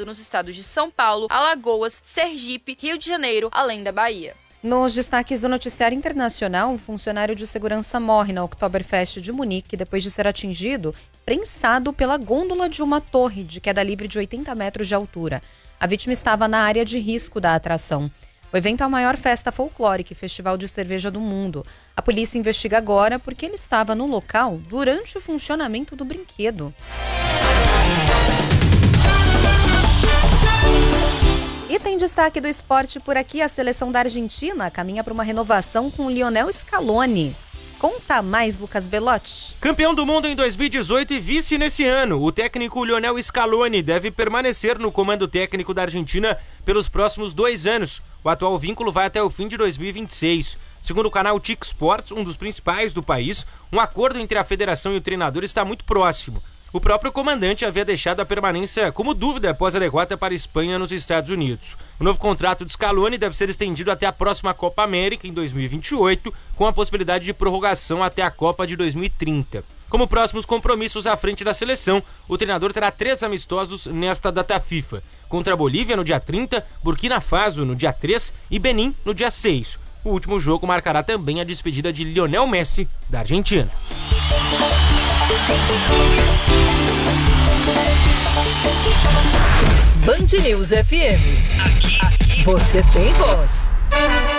registrado nos estados de São Paulo, Alagoas, Sergipe, Rio de Janeiro, além da Bahia. Nos destaques do noticiário internacional, um funcionário de segurança morre na Oktoberfest de Munique depois de ser atingido, prensado pela gôndola de uma torre de queda livre de 80 metros de altura. A vítima estava na área de risco da atração. O evento é a maior festa folclórica e festival de cerveja do mundo. A polícia investiga agora porque ele estava no local durante o funcionamento do brinquedo. E tem destaque do esporte por aqui. A seleção da Argentina caminha para uma renovação com o Lionel Scaloni. Conta mais, Lucas Belotti. Campeão do mundo em 2018 e vice nesse ano, o técnico Lionel Scaloni deve permanecer no comando técnico da Argentina pelos próximos 2 anos. O atual vínculo vai até o fim de 2026. Segundo o canal TIC Sports, um dos principais do país, um acordo entre a federação e o treinador está muito próximo. O próprio comandante havia deixado a permanência como dúvida após a derrota para a Espanha nos Estados Unidos. O novo contrato de Scaloni deve ser estendido até a próxima Copa América, em 2028, com a possibilidade de prorrogação até a Copa de 2030. Como próximos compromissos à frente da seleção, o treinador terá 3 amistosos nesta data FIFA. Contra a Bolívia no dia 30, Burkina Faso no dia 3 e Benin no dia 6. O último jogo marcará também a despedida de Lionel Messi, da Argentina. Band News FM. Aqui você tem voz.